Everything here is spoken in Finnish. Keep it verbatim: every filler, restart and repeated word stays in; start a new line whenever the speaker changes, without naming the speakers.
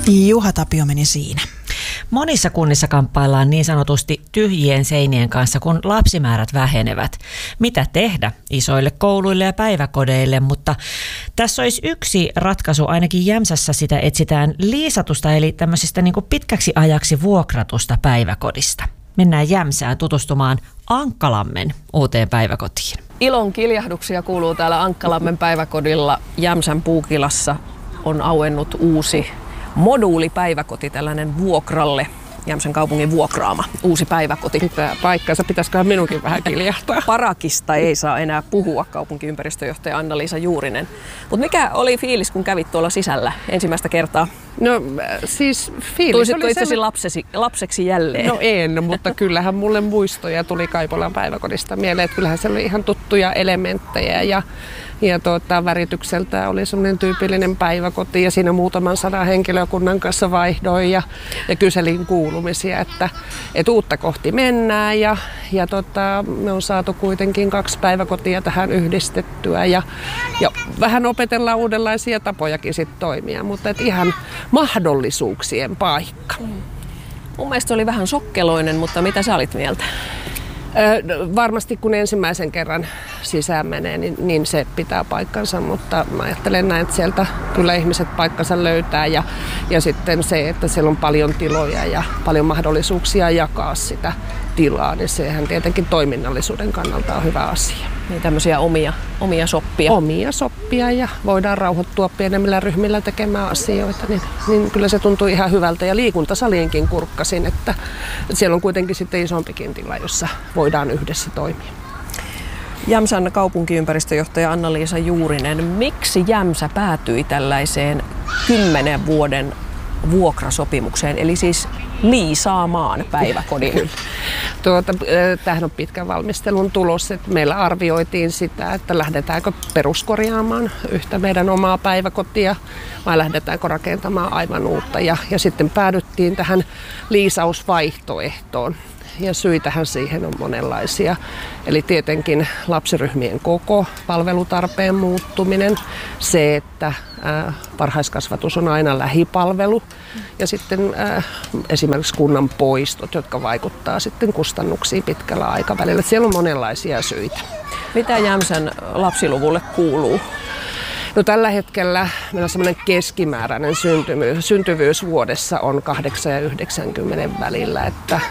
Juha Tapio meni siinä.
Monissa kunnissa kamppaillaan niin sanotusti tyhjien seinien kanssa, kun lapsimäärät vähenevät. Mitä tehdä isoille kouluille ja päiväkodeille, mutta tässä olisi yksi ratkaisu, ainakin Jämsässä sitä etsitään liisatusta, eli tämmöisestä niin kuin pitkäksi ajaksi vuokratusta päiväkodista. Mennään Jämsään tutustumaan Ankkalammen uuteen päiväkotiin.
Ilon kiljahduksia kuuluu täällä Ankkalammen päiväkodilla. Jämsän Puukilassa on auennut uusi moduulipäiväkoti, tällainen vuokralle. Jämsän kaupungin vuokraama uusi päiväkoti.
Pitää paikkansa, pitäisiköhän minunkin vähän kiljahtaa.
Parakista ei saa enää puhua, kaupunkiympäristöjohtaja Anna-Liisa Juurinen. Mutta mikä oli fiilis, kun kävit tuolla sisällä ensimmäistä kertaa?
No siis fiilis
Tuisitko
oli
itsesi
sellai...
lapsesi, lapseksi jälleen?
No en, mutta kyllähän mulle muistoja tuli Kaipolan päiväkodista mieleen. Että kyllähän siellä oli ihan tuttuja elementtejä ja, ja tuota, väritykseltä oli semmoinen tyypillinen päiväkoti ja siinä muutaman sadan henkilökunnan kanssa vaihdoin ja, ja kyselin kuulumisia, että, että uutta kohti mennään ja, ja tota, me on saatu kuitenkin kaksi päiväkotia tähän yhdistettyä ja, ja vähän opetellaan uudenlaisia tapojakin sit toimia, mutta et ihan mahdollisuuksien paikka.
Mm. Mun mielestä oli vähän sokkeloinen, mutta mitä sä olit mieltä?
Ö, varmasti kun ensimmäisen kerran sisään menee, niin, niin se pitää paikkansa, mutta mä ajattelen näin, että sieltä kyllä ihmiset paikkansa löytää ja, ja sitten se, että siellä on paljon tiloja ja paljon mahdollisuuksia jakaa sitä tilaa, niin sehän tietenkin toiminnallisuuden kannalta on hyvä asia.
Niin tämmöisiä omia, omia soppia.
Omia soppia ja voidaan rauhoittua pienemmillä ryhmillä tekemään asioita, niin, niin kyllä se tuntuu ihan hyvältä. Ja liikuntasaliinkin kurkkasin, että siellä on kuitenkin sitten isompikin tila, jossa voidaan yhdessä toimia.
Jämsän kaupunkiympäristöjohtaja Anna-Liisa Juurinen, miksi Jämsä päätyi tällaiseen kymmenen vuoden vuokrasopimukseen, eli siis liisaamaan päiväkodin?
Tuota, tämähän on pitkän valmistelun tulos, että meillä arvioitiin sitä, että lähdetäänkö peruskorjaamaan yhtä meidän omaa päiväkotia vai lähdetäänkö rakentamaan aivan uutta. Ja, ja sitten päädyttiin tähän liisausvaihtoehtoon. Ja syitähän siihen on monenlaisia. Eli tietenkin lapsiryhmien koko, palvelutarpeen muuttuminen, se, että äh, varhaiskasvatus on aina lähipalvelu ja sitten äh, esimerkiksi kunnan poistot, jotka vaikuttaa sitten kustannuksiin pitkällä aikavälillä. Siellä on monenlaisia syitä.
Mitä Jämsän lapsiluvulle kuuluu?
No, tällä hetkellä meillä on semmoinen keskimääräinen syntyvyys, syntyvyys vuodessa on kahdeksan ja yhdeksänkymmentä välillä, että